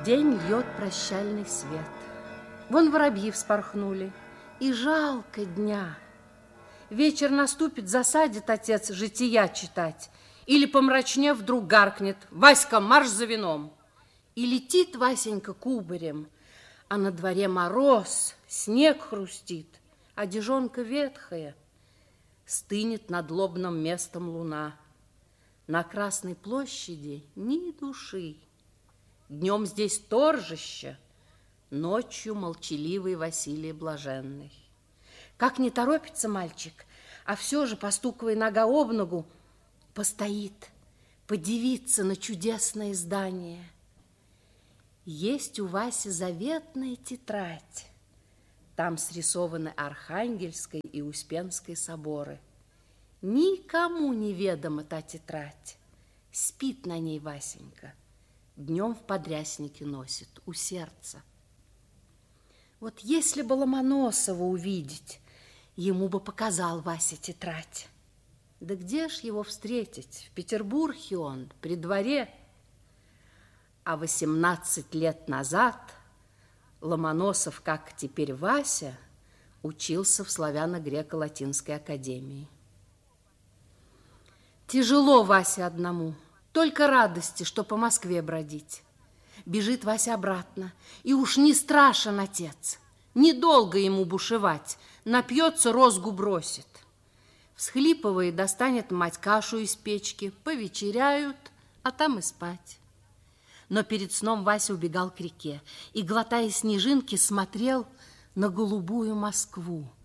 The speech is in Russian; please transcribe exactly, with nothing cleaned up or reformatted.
День льет прощальный свет. Вон воробьи вспорхнули, и жалко дня. Вечер наступит, засадит отец жития читать, или, помрачнев, вдруг гаркнет: «Васька, марш за вином!» И летит Васенька кубарем, а на дворе мороз, снег хрустит, одежонка ветхая. Стынет над лобным местом луна. На Красной площади ни души. Днем здесь торжище, ночью молчаливый Василий Блаженный. Как не торопится мальчик, а все же, постукивая нога об ногу, постоит, подивится на чудесное здание. Есть у Васи заветная тетрадь. Там срисованы Архангельской и Успенской соборы. Никому не ведома та тетрадь. Спит на ней Васенька. Днем в подряснике носит, у сердца. Вот если бы Ломоносова увидеть, ему бы показал Вася тетрадь. Да где ж его встретить? В Петербурге он, при дворе. А восемнадцать лет назад Ломоносов, как теперь Вася, учился в славяно-греко-латинской академии. Тяжело Васе одному. Только радости, что по Москве бродить. Бежит Вася обратно, и уж не страшен отец. Недолго ему бушевать, напьется, розгу бросит. Всхлипывая, достанет мать кашу из печки, повечеряют, а там и спать. Но перед сном Вася убегал к реке и, глотая снежинки, смотрел на голубую Москву.